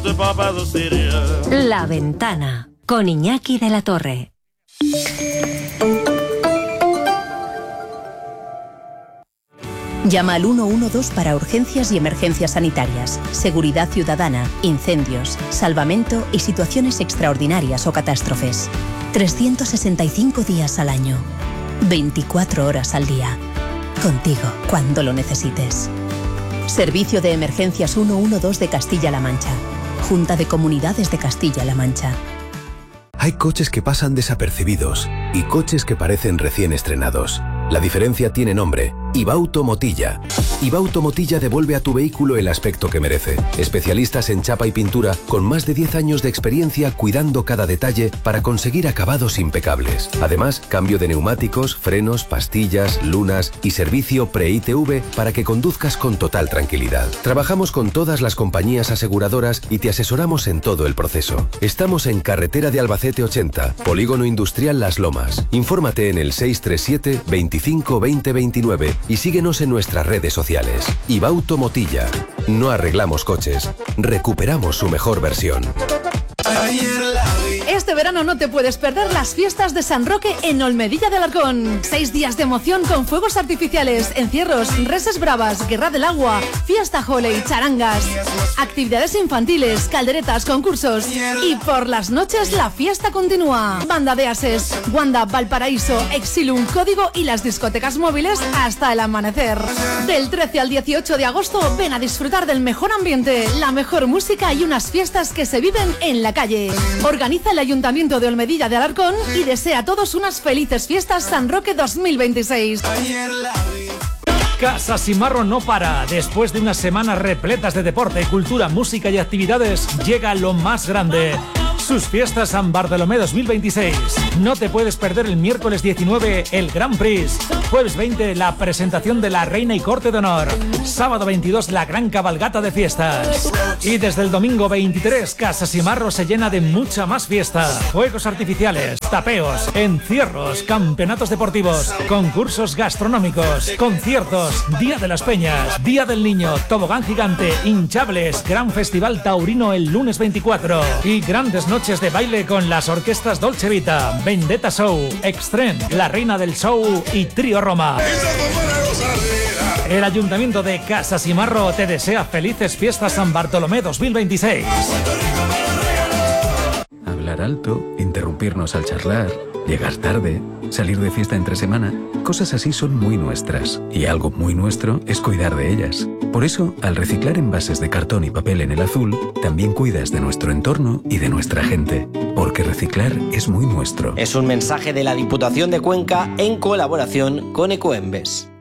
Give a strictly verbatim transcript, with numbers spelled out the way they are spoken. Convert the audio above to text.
La Ventana, con Iñaki de la Torre. Llama al uno uno dos para urgencias y emergencias sanitarias, seguridad ciudadana, incendios, salvamento y situaciones extraordinarias o catástrofes. trescientos sesenta y cinco días al año, veinticuatro horas al día. Contigo cuando lo necesites. Servicio de Emergencias ciento doce de Castilla-La Mancha. Junta de Comunidades de Castilla-La Mancha. Hay coches que pasan desapercibidos y coches que parecen recién estrenados. La diferencia tiene nombre: Ibauto Motilla. Ibauto Motilla devuelve a tu vehículo el aspecto que merece. Especialistas en chapa y pintura con más de diez años de experiencia cuidando cada detalle para conseguir acabados impecables. Además, cambio de neumáticos, frenos, pastillas, lunas y servicio pre-I T V para que conduzcas con total tranquilidad. Trabajamos con todas las compañías aseguradoras y te asesoramos en todo el proceso. Estamos en Carretera de Albacete ochenta, Polígono Industrial Las Lomas. Infórmate en el seis tres siete, veinticinco, veinte, veintinueve y síguenos en nuestras redes sociales. Ibauto Motilla. No arreglamos coches, recuperamos su mejor versión. Este verano no te puedes perder las fiestas de San Roque en Olmedilla de Alarcón. Seis días de emoción con fuegos artificiales, encierros, reses bravas, guerra del agua, fiesta holey, charangas, actividades infantiles, calderetas, concursos. Y por las noches la fiesta continúa. Banda de Ases, Wanda, Valparaíso, Exilum, Código y las discotecas móviles hasta el amanecer. Del trece al dieciocho de agosto ven a disfrutar del mejor ambiente, la mejor música y unas fiestas que se viven en la calle. Organiza el Ayuntamiento de Olmedilla de Alarcón y desea a todos unas felices fiestas San Roque dos mil veintiséis. Casa Simarro no para. Después de unas semanas repletas de deporte, cultura, música y actividades, llega lo más grande. Sus fiestas San Bartolomé dos mil veintiséis. No te puedes perder el miércoles diecinueve el Grand Prix. Jueves veinte la presentación de la Reina y Corte de Honor. Sábado veintidós la gran cabalgata de fiestas. Y desde el domingo veintitrés Casa Simarro se llena de mucha más fiesta. Fuegos artificiales, tapeos, encierros, campeonatos deportivos, concursos gastronómicos, conciertos, Día de las Peñas, Día del Niño, tobogán gigante, hinchables, gran festival taurino el lunes veinticuatro y grandes noches Noches de baile con las orquestas Dolce Vita, Vendetta Show, Extreme, La Reina del Show y Trío Roma. El Ayuntamiento de Casa Simarro te desea felices fiestas San Bartolomé dos mil veintiséis. Hablar alto, interrumpirnos al charlar, llegar tarde, salir de fiesta entre semana, cosas así son muy nuestras. Y algo muy nuestro es cuidar de ellas. Por eso, al reciclar envases de cartón y papel en el azul, también cuidas de nuestro entorno y de nuestra gente. Porque reciclar es muy nuestro. Es un mensaje de la Diputación de Cuenca en colaboración con Ecoembes.